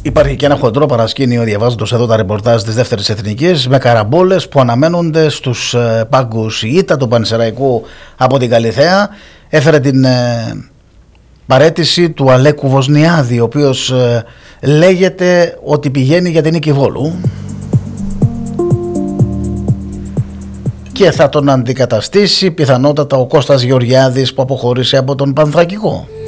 Υπάρχει και ένα χοντρό παρασκήνιο, διαβάζοντας εδώ τα ρεπορτάζ της Δεύτερης Εθνικής, με καραμπόλες που αναμένονται στους πάγκους. Η ήττα του Πανσεραϊκού από την Καλιθέα έφερε την παραίτηση του Αλέκου Βοσνιάδη, ο οποίος λέγεται ότι πηγαίνει για την νίκη Βόλου και θα τον αντικαταστήσει πιθανότατα ο Κώστας Γεωργιάδης, που αποχώρησε από τον Πανθρακικό.